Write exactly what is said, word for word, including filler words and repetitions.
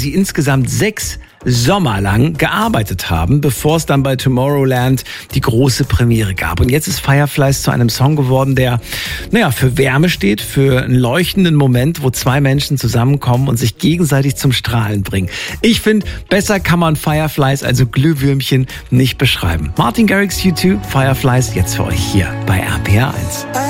sie insgesamt sechs Sommer lang gearbeitet haben, bevor es dann bei Tomorrowland die große Premiere gab. Und jetzt ist Fireflies zu einem Song geworden, der, naja, für Wärme steht, für einen leuchtenden Moment, wo zwei Menschen zusammenkommen und sich gegenseitig zum Strahlen bringen. Ich finde, besser kann man Fireflies, also Glühwürmchen, nicht beschreiben. Martin Garrix, U zwei, Fireflies, jetzt für euch hier bei R P R eins.